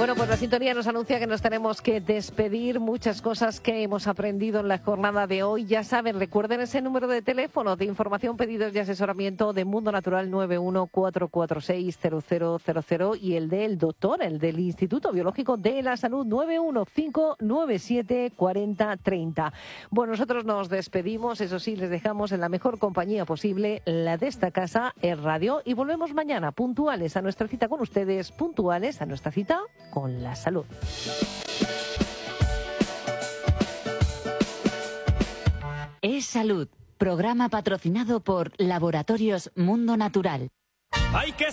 Bueno, pues la sintonía nos anuncia que nos tenemos que despedir. Muchas cosas que hemos aprendido en la jornada de hoy. Ya saben, recuerden ese número de teléfono de información, pedidos y asesoramiento de Mundo Natural 914460000 y el del doctor, el del Instituto Biológico de la Salud 915974030. Bueno, nosotros nos despedimos, eso sí, les dejamos en la mejor compañía posible, la de esta casa, Es Radio, y volvemos mañana puntuales a nuestra cita con ustedes, puntuales a nuestra cita con la salud. Es Salud, programa patrocinado por Laboratorios Mundo Natural. ¡Hay que